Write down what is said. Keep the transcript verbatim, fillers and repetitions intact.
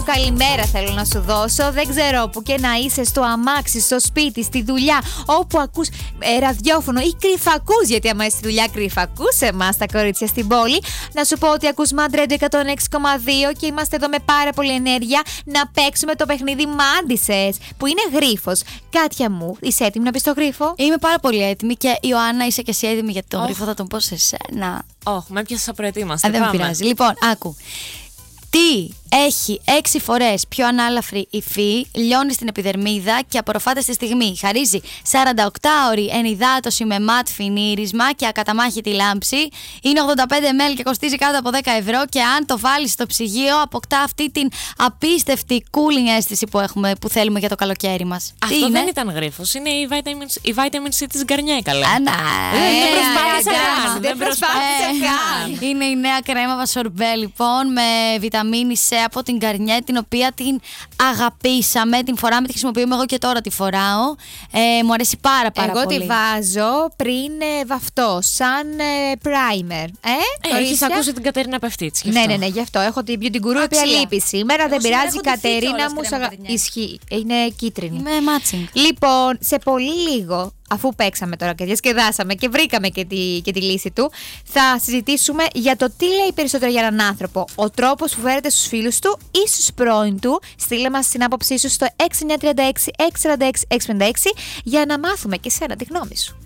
καλημέρα θέλω να σου δώσω. Δεν ξέρω που και να είσαι, στο αμάξι, στο σπίτι, στη δουλειά, όπου ακούς ε, ραδιόφωνο ή κρυφακούς, γιατί άμα είσαι στη δουλειά κρυφακούς εμάς τα κορίτσια στην πόλη. Να σου πω ότι ακούς Mad Radio εκατόν έξι κόμμα δύο και είμαστε εδώ με πάρα πολύ ενέργεια να παίξουμε το παιχνίδι Μάντισες, που είναι γρίφος. Κάτια μου, είσαι έτοιμη να πεις το γρίφο? Είμαι πάρα πολύ έτοιμη και Ιωάννα, είσαι και εσύ έτοιμη για τον oh. γρίφο, θα τον πω σε σένα. Όχι, με έπιασα προετοίμαστε. Α, δεν πειράζει. Λοιπόν, άκου. Τι έχει έξι φορές πιο ανάλαφρη υφή, λιώνει στην επιδερμίδα και απορροφάται στη στιγμή. Χαρίζει σαρανταοκτάωρη ενυδάτωση με ματ φινίρισμα και ακαταμάχητη λάμψη. Είναι ογδόντα πέντε μιλιλίτρα και κοστίζει κάτω από δέκα ευρώ. Και αν το βάλεις στο ψυγείο, αποκτά αυτή την απίστευτη cooling αίσθηση που, έχουμε, που θέλουμε για το καλοκαίρι μας. Αυτό είναι? δεν ήταν γρίφος. Είναι η vitamin, η vitamin C της Γκαρνιέ, καλέ. Α, να, δεν προσπάθησα καν. Δεν προσπάθησα καν. Είναι η νέα κρέμα βασορμπέ, λοιπόν, με βιταμίνη C από την Garnier, την οποία την αγαπήσαμε, την φοράμε, τη χρησιμοποιούμε, εγώ και τώρα τη φοράω. Ε, μου αρέσει πάρα πάρα εγώ πολύ. Εγώ τη βάζω πριν ε, βαφτώ, σαν ε, primer. Ε, ε, έχεις ακούσει την Κατερίνα Πευτίτση? Ναι, ναι, ναι, γι' αυτό. Έχω την beauty guru, η οποία λείπει σήμερα. Εγώ δεν πειράζει, η Κατερίνα μου. Σαγα... Ισχύει. Είναι κίτρινη. Είμαι matching. Λοιπόν, σε πολύ λίγο, αφού παίξαμε τώρα και διασκεδάσαμε και βρήκαμε και τη, και τη λύση του, θα συζητήσουμε για το τι λέει περισσότερο για έναν άνθρωπο. Ο τρόπος που φέρεται στους φίλους του ή στους πρώην του. Στείλε μας την άποψή σου στο έξι εννιά τρία έξι έξι τέσσερα έξι έξι πέντε έξι για να μάθουμε και σένα τη γνώμη σου.